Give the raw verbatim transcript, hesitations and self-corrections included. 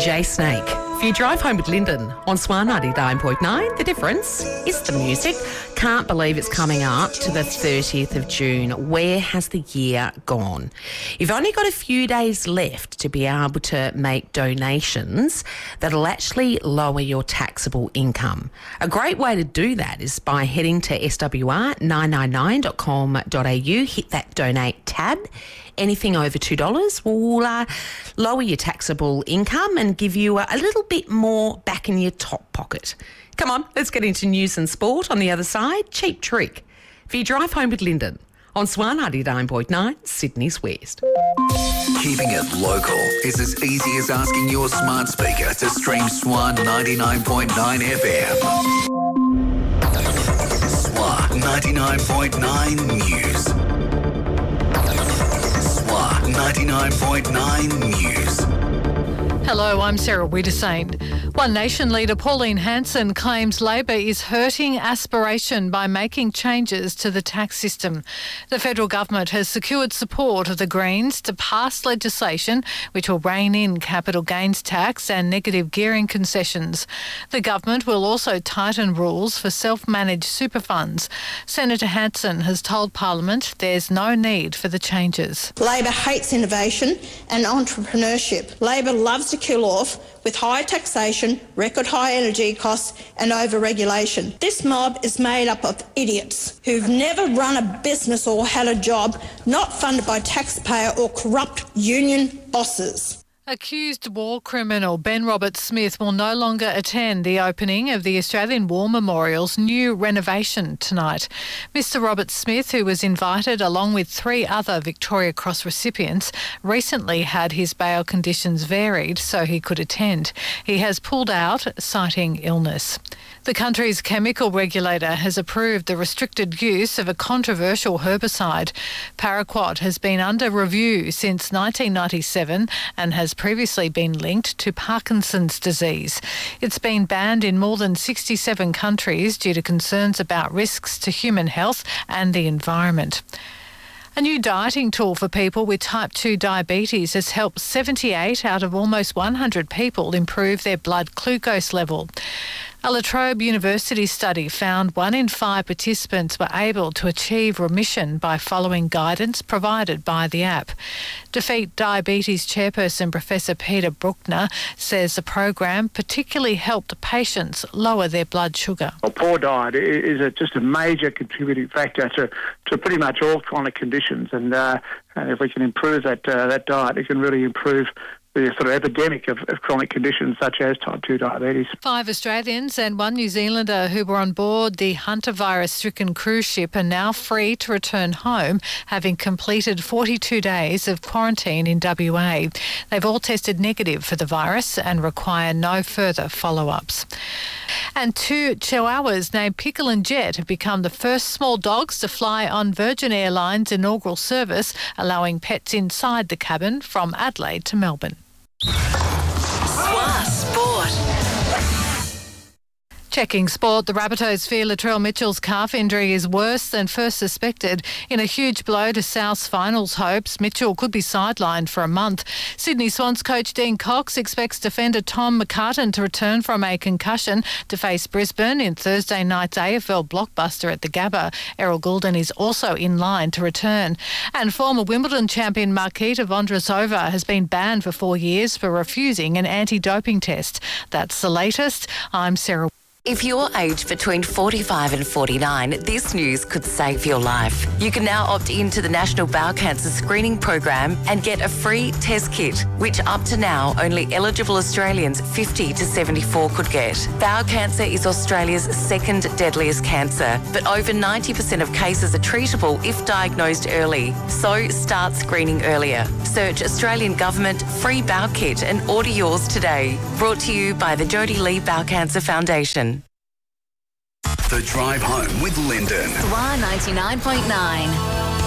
Jay Snake. If you drive home with Lyndon on Swan ninety-nine point nine, the difference is the music. Can't believe it's coming up to the thirtieth of June. Where has the year gone? You've only got a few days left to be able to make donations that'll actually lower your taxable income. A great way to do that is by heading to s w r nine nine nine dot com dot a u, hit that donate tab. Anything over two dollars will uh, lower your taxable income and give you a, a little bit more back in your top pocket. Come on, let's get into news and sport on the other side. Cheap Trick. For your drive home with Lyndon on Swan ninety-nine point nine, Sydney's West. Keeping it local is as easy as asking your smart speaker to stream Swan ninety-nine point nine F M. Swan ninety-nine point nine News. Swan ninety-nine point nine News. Hello, I'm Sarah Wiedersain. One Nation leader Pauline Hanson claims Labor is hurting aspiration by making changes to the tax system. The federal government has secured support of the Greens to pass legislation which will rein in capital gains tax and negative gearing concessions. The government will also tighten rules for self-managed super funds. Senator Hanson has told Parliament there's no need for the changes. Labor hates innovation and entrepreneurship. Labor loves to kill off with high taxation, record high energy costs and over-regulation. This mob is made up of idiots who've never run a business or had a job, not funded by taxpayer or corrupt union bosses. Accused war criminal Ben Roberts-Smith will no longer attend the opening of the Australian War Memorial's new renovation tonight. Mister Roberts-Smith, who was invited along with three other Victoria Cross recipients, recently had his bail conditions varied so he could attend. He has pulled out, citing illness. The country's chemical regulator has approved the restricted use of a controversial herbicide. Paraquat has been under review since nineteen ninety-seven and has previously been linked to Parkinson's disease. It's been banned in more than sixty-seven countries due to concerns about risks to human health and the environment. A new dieting tool for people with type two diabetes has helped seventy-eight out of almost one hundred people improve their blood glucose level. A La Trobe University study found one in five participants were able to achieve remission by following guidance provided by the app. Defeat Diabetes chairperson Professor Peter Bruckner says the program particularly helped patients lower their blood sugar. A poor diet is a, just a major contributing factor to, to pretty much all chronic conditions, and, uh, and if we can improve that uh, that diet, it can really improve the sort of epidemic of, of chronic conditions such as type two diabetes. Five Australians and one New Zealander who were on board the Hunter virus-stricken cruise ship are now free to return home, having completed forty-two days of quarantine in W A. They've all tested negative for the virus and require no further follow-ups. And two Chihuahuas named Pickle and Jet have become the first small dogs to fly on Virgin Airlines' inaugural service, allowing pets inside the cabin from Adelaide to Melbourne. Swan Sport. Checking sport, the Rabbitohs fear Latrell Mitchell's calf injury is worse than first suspected. In a huge blow to South's finals hopes, Mitchell could be sidelined for a month. Sydney Swans coach Dean Cox expects defender Tom McCartan to return from a concussion to face Brisbane in Thursday night's A F L blockbuster at the Gabba. Errol Goulden is also in line to return. And former Wimbledon champion Marketa Vondrousova has been banned for four years for refusing an anti-doping test. That's the latest. I'm Sarah. If you're aged between forty-five and forty-nine, this news could save your life. You can now opt in to the National Bowel Cancer Screening Program and get a free test kit, which up to now only eligible Australians fifty to seventy-four could get. Bowel cancer is Australia's second deadliest cancer, but over ninety percent of cases are treatable if diagnosed early. So start screening earlier. Search Australian Government Free Bowel Kit and order yours today. Brought to you by the Jodie Lee Bowel Cancer Foundation. The Drive Home with Lyndon. Swan ninety-nine point nine.